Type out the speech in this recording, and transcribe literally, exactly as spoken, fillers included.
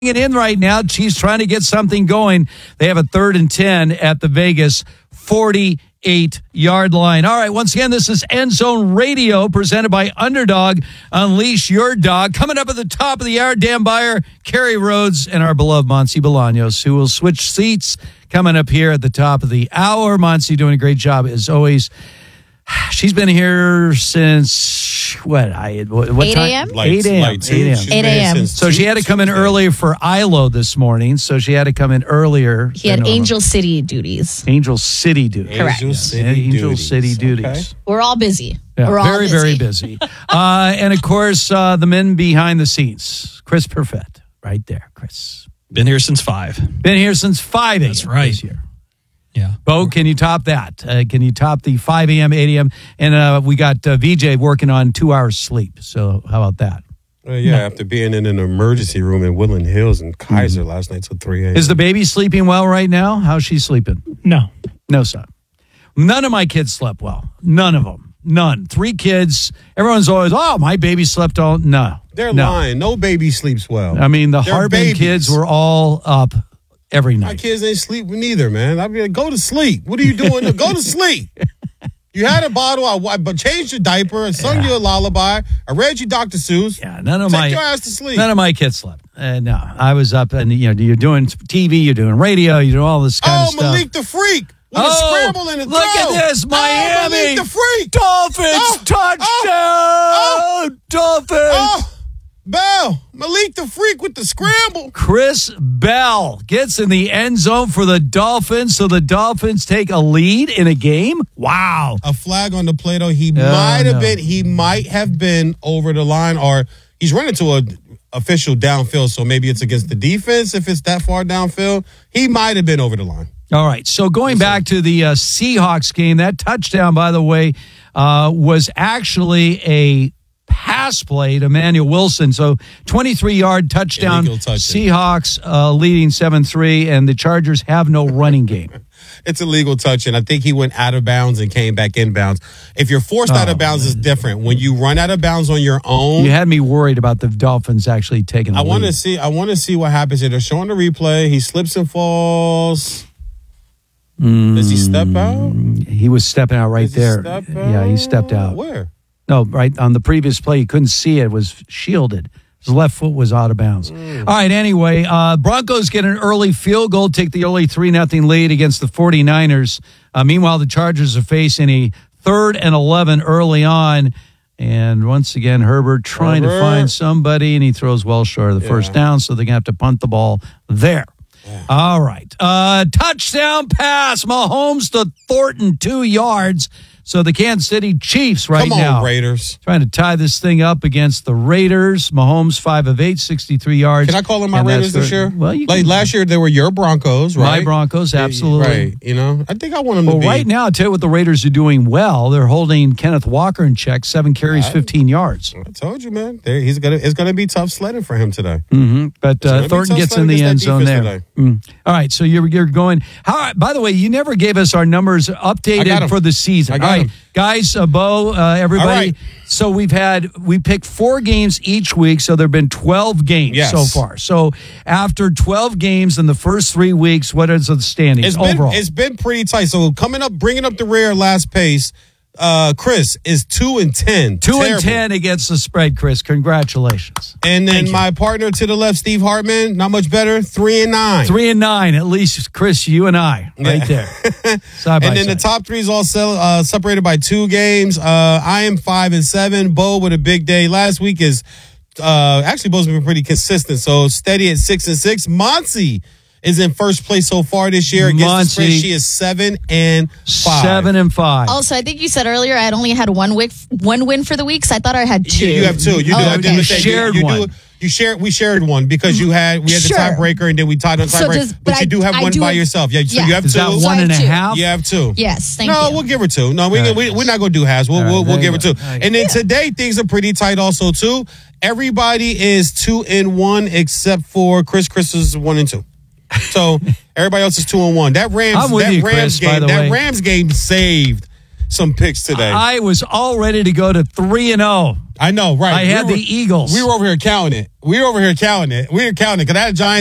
it in right now. Chiefs trying to get something going. They have a third and ten at the Vegas forty-eight-yard line. All right, once again, this is End Zone Radio presented by Underdog. Unleash your dog. Coming up at the top of the hour, Dan Beyer, Kerry Rhodes, and our beloved Monty Bolaños, who will switch seats coming up here at the top of the hour. Monty doing a great job as always. She's been here since, what, I, what, what eight time? a.m.? eight a.m. eight a.m. So she had to come in earlier for I L O this morning. So she had to come in earlier. He had Angel City duties. Angel City duties. Correct. Angel City Angel duties. City duties. Okay. We're all busy. Yeah, We're all very, busy. very busy. uh, and of course, uh, the men behind the scenes. Chris Perfett, right there, Chris. Been here since five. Been here since five a.m. That's right. This year. Yeah. Bo, can you top that? Uh, can you top the five a.m., eight a.m.? And uh, we got uh, V J working on two hours sleep. So how about that? Uh, yeah, after being in an emergency room in Woodland Hills and Kaiser mm-hmm. last night till three a.m. Is the baby sleeping well right now? How's she sleeping? No. No, son. None of my kids slept well. None of them. None. Three kids. Everyone's always, oh, my baby slept all. No. They're no. lying. No baby sleeps well. I mean, the They're Harbin babies. kids were all up every night. My kids ain't sleep neither, man. I mean, go to sleep. What are you doing? Go to sleep. You had a bottle. I, I changed your diaper. I sung Yeah. you a lullaby. I read you Doctor Seuss. Yeah, none of Take my your ass to sleep. None of my kids slept. Uh, no, I was up, and you know, you're doing T V, you're doing radio, you're doing all this kind oh, of stuff. Malik the Freak with oh, a scramble in the look throw. at this, Miami Oh, Malik the Freak. Dolphins Oh, touchdown, oh, Dolphins. Oh, Bell, Malik the Freak with the scramble. Chris Bell gets in the end zone for the Dolphins, so the Dolphins take a lead in a game. Wow. A flag on the play, though. He Oh, might have no. been. He might have been over the line, or he's running to a official downfield. So maybe it's against the defense if it's that far downfield. He might have been over the line. All right, so going back to the uh, Seahawks game, that touchdown, by the way, uh, was actually a pass play to Emmanuel Wilson. So twenty-three-yard touchdown, Seahawks uh, leading seven three, and the Chargers have no running game. It's a legal touch, and I think he went out of bounds and came back in bounds. If you're forced Oh, out of bounds, it's different. When you run out of bounds on your own, You had me worried about the Dolphins actually taking the I want to lead. see. I want to see what happens here. They're showing the replay. He slips and falls. Mm, Does he step out? He was stepping out right Does he there. step Yeah, he stepped out. Where? No, right on the previous play, you couldn't see it. It was shielded. His left foot was out of bounds. Mm. All right, anyway, uh, Broncos get an early field goal, take the early three nothing lead against the 49ers. Uh, meanwhile, the Chargers are facing a third and eleven early on. And once again, Herbert trying Herbert. to find somebody, and he throws well short of the Yeah. first down, so they're going to have to punt the ball there. Yeah. All right. Uh, touchdown pass. Mahomes to Thornton, two yards. So the Kansas City Chiefs right Come on, now Raiders. trying to tie this thing up against the Raiders. Mahomes, five of eight, sixty-three yards. Can I call them my And that's Raiders this their- year? Well, you like can, last year, they were your Broncos, right? my Broncos, absolutely. Right. You know, I think I want them Well, to be. right now, I'll tell you what the Raiders are doing well. They're holding Kenneth Walker in check, seven carries, Right. fifteen yards. I told you, man. There, he's gonna. It's gonna be tough sledding for him today. Mm-hmm. But It's gonna uh, be Thornton tough gets in sledding the end against that zone there. defense Mm. All right, so you're you're going. How? By the way, you never gave us our numbers I got updated 'em. for the season. I got All right, 'em. guys, uh, Bo, uh, everybody. All right. So we've had we picked four games each week, so there've been twelve games Yes. so far. So after twelve games in the first three weeks, what is the standings It's been, overall? it's been pretty tight. So coming up, bringing up the rear last pace, uh, Chris is two and ten. Two Terrible. and ten against the spread, Chris. Congratulations. And then Thank you. my partner to the left, Steve Hartman, not much better, three and nine. Three and nine, at least, Chris. You and I, right there, side by And then side. the top three is all sell, uh, separated by two games. Uh, I am five and seven. Bo with a big day last week is uh, actually Bo's been pretty consistent. So steady at six and six. Monty is in first place so far this year. Against the Monty. spread, she is seven and five. Seven and five. Also, I think you said earlier I had only had one win, one win for the week, so I thought I had two. You, you have two. You do. Oh, I okay. did You say shared you, you one. Do, you shared. We shared one because you had. We had Sure. the tiebreaker, and then we tied on the So tiebreaker. does- but but you I- do have I one do by have- yourself. Yeah. So Yeah. you have Is two. that So one I and a have two. half? You have two. Yes, thank no, you. we'll give her two. No, we, All right. we we're not gonna do halves. We'll All right, we'll, we'll there give her you two. go. All right. And then today things are pretty tight also too. Everybody is two and one except for Chris. Chris is one and two. So everybody else is two and one. That Rams, I'm with that you, Rams Chris, by game, the that way. Rams game saved some picks today. I was all ready to go to three and zero. I know, right? I had we were, the Eagles. We were over here counting it. We were over here counting it. We were counting it because I had Giants.